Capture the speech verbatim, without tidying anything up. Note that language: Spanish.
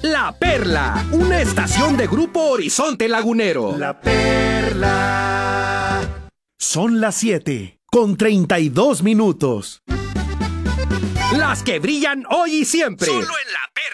La Perla, una estación de Grupo Horizonte Lagunero. La Perla. Son las siete con treinta y dos minutos. Las que brillan hoy y siempre. Solo en La Perla.